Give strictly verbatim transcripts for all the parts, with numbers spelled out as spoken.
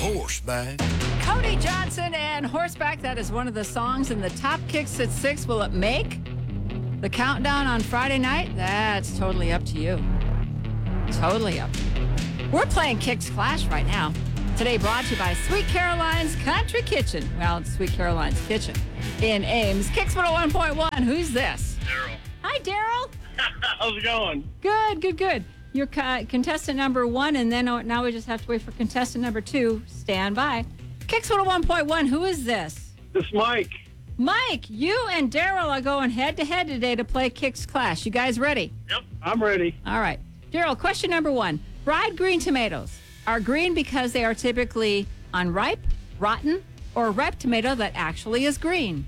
Horseback. Cody Johnson and Horseback. That is one of the songs in the Top Kicks at six. Will it make the countdown on Friday night? That's totally up to you. Totally up to you. We're playing Kicks Clash right now. Today brought to you by Sweet Caroline's Country Kitchen. Well, it's Sweet Caroline's Kitchen in Ames. Kicks one oh one point one. Who's this? Daryl. Hi, Daryl. How's it going? Good, good, good. You're co- contestant number one, and then oh, now we just have to wait for contestant number two. Stand by. Kicks one oh one point one. Who is this? This is Mike. Mike, you and Daryl are going head-to-head today to play Kicks Clash. You guys ready? Yep. I'm ready. All right. Daryl, question number one. Fried green tomatoes are green because they are typically unripe, rotten, or a ripe tomato that actually is green.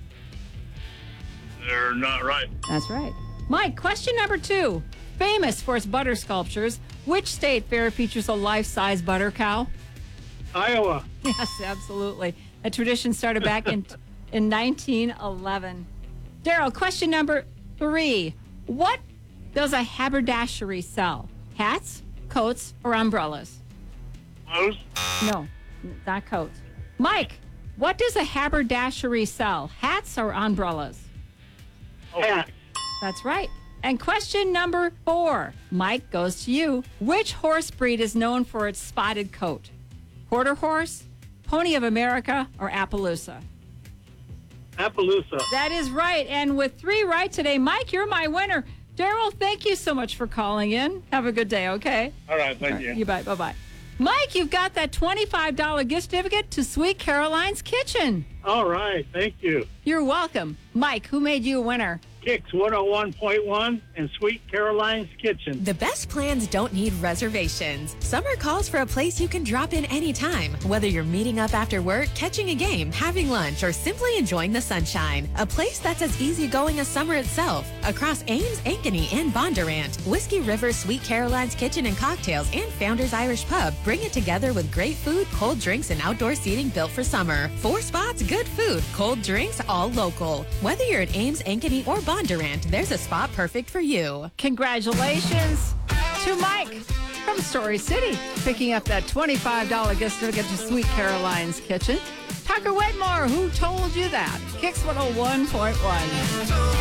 They're not right. That's right. Mike, question number two. Famous for its butter sculptures, which state fair features a life-size butter cow? Iowa. Yes, absolutely. A tradition started back in in nineteen eleven. Daryl, question number three. What does a haberdashery sell? Hats, coats, or umbrellas? Clothes. No, not coats. Mike, what does a haberdashery sell? Hats or umbrellas? Oh, hat. That's right. And question number four. Mike, goes to you. Which horse breed is known for its spotted coat? Quarter horse, Pony of America, or Appaloosa? Appaloosa. That is right. And with three right today, Mike, you're my winner. Daryl, thank you so much for calling in. Have a good day, okay? All right. Thank All right, you. You bet. Bye-bye. Mike, you've got that twenty-five dollars gift certificate to Sweet Caroline's Kitchen. All right. Thank you. You're welcome. Mike, who made you a winner? Kicks one oh one point one and Sweet Caroline's Kitchen. The best plans don't need reservations. Summer calls for a place you can drop in anytime. Whether you're meeting up after work, catching a game, having lunch, or simply enjoying the sunshine. A place that's as easygoing as summer itself. Across Ames, Ankeny, and Bondurant, Whiskey River Sweet Caroline's Kitchen and Cocktails and Founders Irish Pub bring it together with great food, cold drinks, and outdoor seating built for summer. Four spots, good food, cold drinks, all local. Whether you're in Ames, Ankeny, or Bondurant, there's a spot perfect for you. Congratulations to Mike from Story City, picking up that twenty-five dollars gift certificate to Sweet Caroline's Kitchen. Tucker Wetmore, who told you that? Kicks one oh one point one.